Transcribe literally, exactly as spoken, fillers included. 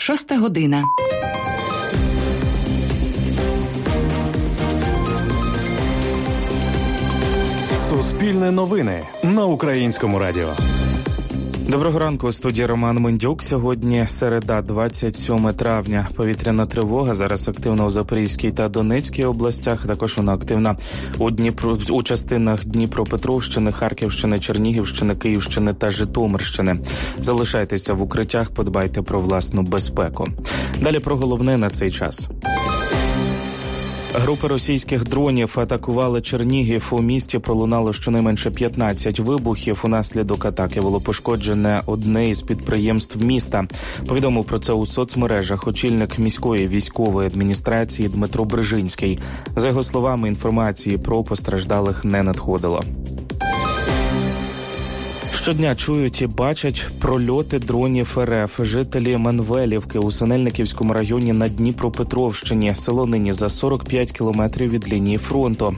Шоста година. Суспільне новини на Українському радіо. Доброго ранку, у студії Роман Мендюк. Сьогодні середа, двадцять сьоме травня. Повітряна тривога зараз активна у Запорізькій та Донецькій областях. Також вона активна у Дніпро, у частинах Дніпропетровщини, Харківщини, Чернігівщини, Київщини та Житомирщини. Залишайтеся в укриттях, подбайте про власну безпеку. Далі про головне на цей час. Групи російських дронів атакували Чернігів. У місті пролунало щонайменше п'ятнадцять вибухів. Унаслідок атаки було пошкоджене одне із підприємств міста. Повідомив про це у соцмережах очільник міської військової адміністрації Дмитро Брижинський. За його словами, інформації про постраждалих не надходило. Щодня чують і бачать прольоти дронів РФ. Жителі Манвелівки у Синельниківському районі на Дніпропетровщині. Село нині за сорок п'ять кілометрів від лінії фронту.